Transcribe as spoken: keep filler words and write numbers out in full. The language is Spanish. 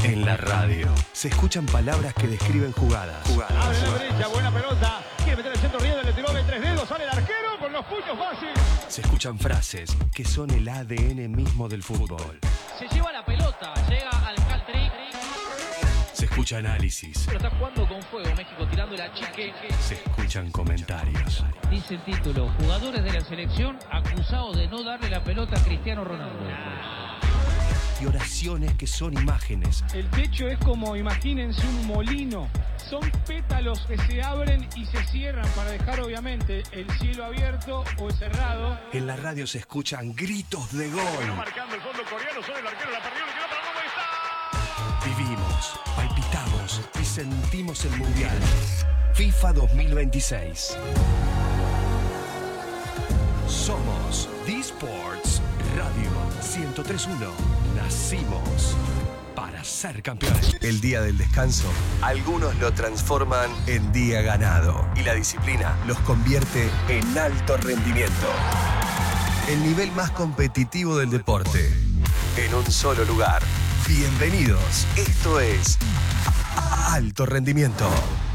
En la radio se escuchan palabras que describen jugadas. Jugadas. Abre la derecha, buena pelota. Quiere meter el centro Rieda, le tiró de tres dedos, sale el arquero con los puños fácil. Se escuchan frases que son el A D N mismo del fútbol. Se lleva la pelota, llega al hat-trick. Se escucha análisis. Pero está jugando con fuego México, tirando la chique. Se escuchan comentarios. Dice el título, jugadores de la selección acusados de no darle la pelota a Cristiano Ronaldo. Y oraciones que son imágenes. El techo es como, imagínense, un molino. Son pétalos que se abren y se cierran para dejar, obviamente, el cielo abierto o cerrado. En la radio se escuchan gritos de gol. Marcando el fondo coreano, son el arquero, la perdió, le quedó para cómo está. Vivimos, palpitamos y sentimos el Mundial. FIFA dos mil veintiséis. Somos D-Sports Radio ciento tres punto uno. Nacimos para ser campeones. El día del descanso, algunos lo transforman en día ganado. Y la disciplina los convierte en alto rendimiento. El nivel más competitivo del deporte. En un solo lugar. Bienvenidos. Esto es Alto Rendimiento.